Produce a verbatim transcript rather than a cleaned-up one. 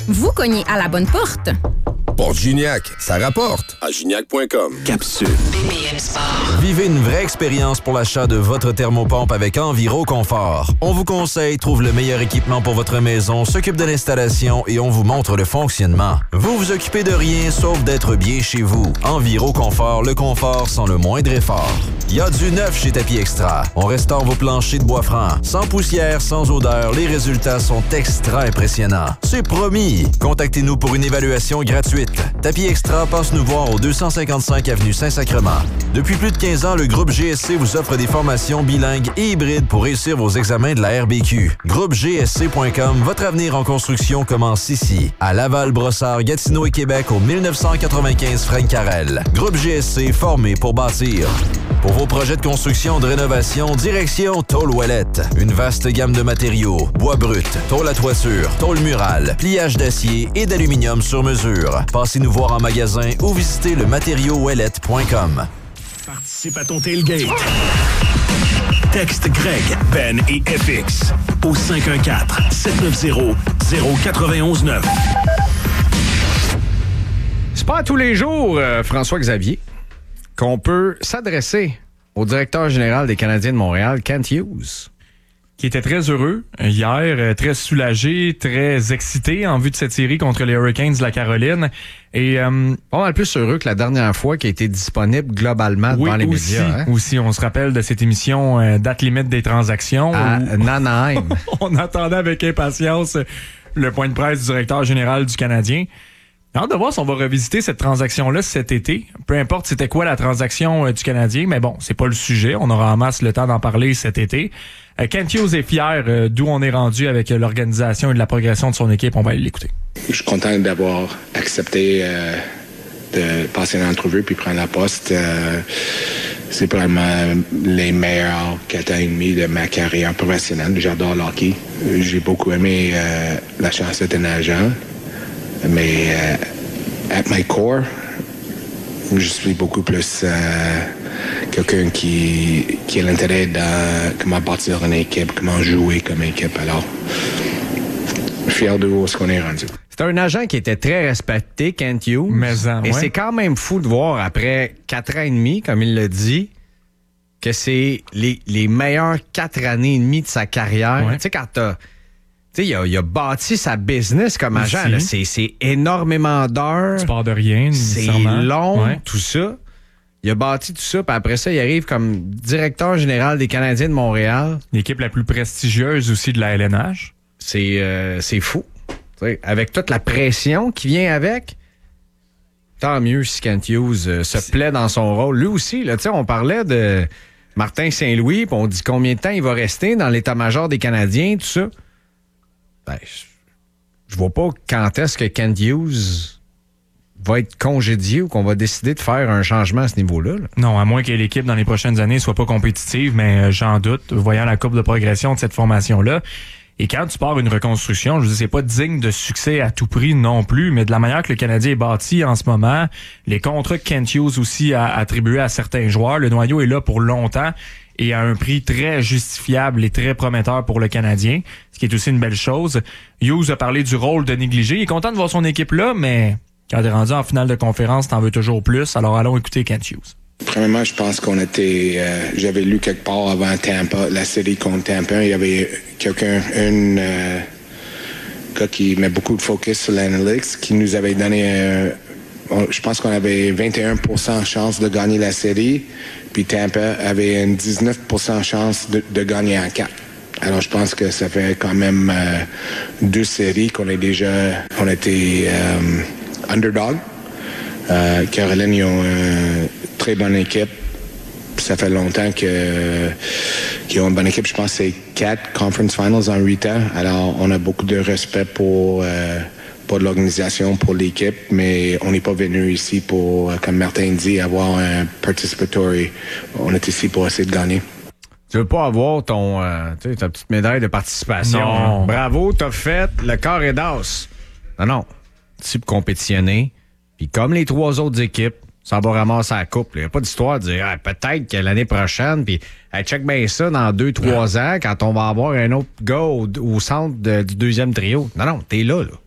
Vous cognez à la bonne porte. Porte Gignac, ça rapporte. À gignac point com. Capsule. B P M Sport. Vivez une vraie expérience pour l'achat de votre thermopompe avec Enviro Confort. On vous conseille, trouve le meilleur équipement pour votre maison, s'occupe de l'installation et on vous montre le fonctionnement. Vous vous occupez de rien sauf d'être bien chez vous. Enviro Confort, le confort sans le moindre effort. Il y a du neuf chez Tapis Extra. On restaure vos planchers de bois franc. Sans poussière, sans odeur, les résultats sont extra impressionnants. C'est promis! Contactez-nous pour une évaluation gratuite. Tapis Extra passe nous voir au deux cent cinquante-cinq avenue Saint-Sacrement. Depuis plus de quinze ans, le groupe G S C vous offre des formations bilingues et hybrides pour réussir vos examens de la R B Q. Groupe G S C point com, votre avenir en construction commence ici. À Laval, Brossard, Gatineau et Québec au mille neuf cent quatre-vingt-quinze Fresne-Carrel. Groupe G S C formé pour bâtir. Pour vos projets de construction, de rénovation, direction Tôle Ouellette. Une vaste gamme de matériaux, bois brut, tôle à toiture, tôle murale, pliage d'acier et d'aluminium sur mesure. Passez nous voir en magasin ou visitez le matériau ouellette point com. Participe à ton tailgate. Texte Greg, Ben et F X au cinq un quatre, sept neuf zéro, zéro neuf un neuf. C'est pas à tous les jours, euh, François-Xavier, qu'on peut s'adresser au directeur général des Canadiens de Montréal, Kent Hughes. Qui était très heureux hier, très soulagé, très excité en vue de cette série contre les Hurricanes de la Caroline. Et euh, pas mal plus heureux que la dernière fois qui a été disponible globalement oui, devant les aussi, médias. Hein? Aussi, on se rappelle de cette émission euh, Date limite des transactions. À où... Nanaheim. On attendait avec impatience le point de presse du directeur général du Canadien. J'ai hâte de voir si on va revisiter cette transaction-là cet été. Peu importe c'était quoi la transaction euh, du Canadien, mais bon, c'est pas le sujet. On aura en masse le temps d'en parler cet été. Euh, Kent Hughes est fier euh, d'où on est rendu avec euh, l'organisation et de la progression de son équipe. On va aller l'écouter. Je suis content d'avoir accepté euh, de passer l'entrevue puis prendre la poste. Euh, c'est probablement les meilleurs quatre ans et demi de ma carrière professionnelle. J'adore le hockey. J'ai beaucoup aimé euh, la chance d'être un agent. Mais euh, at my core, je suis beaucoup plus euh, quelqu'un qui, qui a l'intérêt dans comment bâtir une équipe, comment jouer comme équipe. Alors, je suis fier de où est-ce qu'on est rendu. C'est un agent qui était très respecté, Kent Hughes. Mais en, et ouais. c'est quand même fou de voir, après quatre ans et demi, comme il l'a dit, que c'est les, les meilleures quatre années et demie de sa carrière. Ouais. Tu sais, quand t'as... Tu sais, il a, il a bâti sa business comme Aussi. agent. Là. C'est, c'est énormément d'heures. Tu pars de rien, c'est long, ouais. Tout ça. Il a bâti tout ça, puis après ça, il arrive comme directeur général des Canadiens de Montréal. L'équipe la plus prestigieuse aussi de la L N H. C'est, euh, c'est fou. T'sais, avec toute la pression qui vient avec, tant mieux si Kent Hughes euh, se c'est... plaît dans son rôle. Lui aussi, là, on parlait de Martin Saint-Louis, puis on dit combien de temps il va rester dans l'état-major des Canadiens, tout ça. Ben, je, je vois pas quand est-ce que Kent Hughes va être congédié ou qu'on va décider de faire un changement à ce niveau-là. Là. Non, à moins que l'équipe dans les prochaines années soit pas compétitive, mais euh, j'en doute, voyant la courbe de progression de cette formation-là. Et quand tu pars une reconstruction, je dis c'est pas digne de succès à tout prix non plus, mais de la manière que le Canadien est bâti en ce moment, les contrats que Kent Hughes aussi a attribués à certains joueurs, le noyau est là pour longtemps. Et à un prix très justifiable et très prometteur pour le Canadien, ce qui est aussi une belle chose. Hughes a parlé du rôle de négligé. Il est content de voir son équipe là, mais quand t'es rendu en finale de conférence, t'en veux toujours plus. Alors allons écouter Kent Hughes. Premièrement, je pense qu'on était... Euh, j'avais lu quelque part avant Tampa, la série contre Tampa, il y avait quelqu'un, un euh, gars qui met beaucoup de focus sur l'analytics, qui nous avait donné... Euh, on, je pense qu'on avait vingt et un pour cent de chance de gagner la série. Puis Tampa avait une dix-neuf pour cent chance de, de gagner en quatre. Alors, je pense que ça fait quand même euh, deux séries qu'on est déjà... On était euh, underdog. Euh, Caroline, ils ont une très bonne équipe. Ça fait longtemps que, qu'ils ont une bonne équipe. Je pense que c'est quatre conference finals en huit ans. Alors, on a beaucoup de respect pour... Euh, pour l'organisation, pour l'équipe, mais on n'est pas venu ici pour, comme Martin dit, avoir un participatory. On est ici pour essayer de gagner. Tu veux pas avoir ton, euh, ta petite médaille de participation. Non. Bravo, t'as fait le corps et d'as. Non, non. Tu peux compétitionner. Puis comme les trois autres équipes, ça va ramasser la coupe. Il n'y a pas d'histoire de dire ah, peut-être que l'année prochaine, puis hey, check bien ça dans deux, trois ans, quand on va avoir un autre gars au, au centre de, du deuxième trio. Non, non, t'es là, là.